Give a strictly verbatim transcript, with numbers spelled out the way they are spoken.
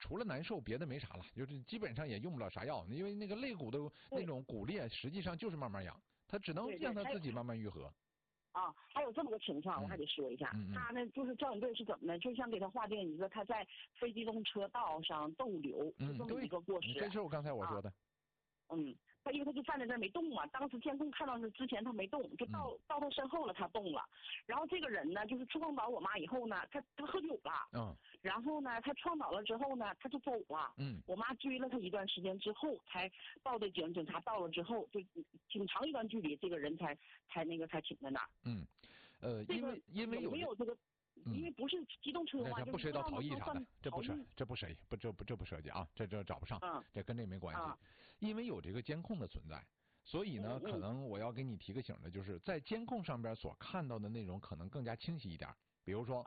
除了难受，别的没啥了，就是基本上也用不了啥药，因为那个肋骨的那种骨裂，实际上就是慢慢养，它只能让它自己慢慢愈合。 啊，还有这么个情况，我还得说一下， 嗯嗯、 他呢就是赵云队是怎么呢？就想给他划定一个他在非机动车道上逗留， 嗯、 就这么一个过失。 这是我刚才我说的。 啊、嗯。他因为他就站在这儿没动嘛，当时监控看到是之前他没动，就到、嗯、到他身后了，他动了。然后这个人呢，就是撞倒我妈以后呢，他他喝酒了， 嗯， 然后呢，他撞倒了之后呢，他就走了， 嗯， 我妈追了他一段时间之后，才报的警，警察到了之后，就挺长一段距离，这个人才才那个才停在那儿。 嗯，呃，因为、这个、因为有没有这个。因为不是机动车嘛， 这不涉及到逃逸啥的，这不涉这不涉及不这不这不涉及啊，这这找不上， 嗯、 这跟这没关系、 嗯。 因为有这个监控的存在，所以呢， 嗯、 可能我要给你提个醒的，就是在监控上边所看到的内容可能更加清晰一点，比如说。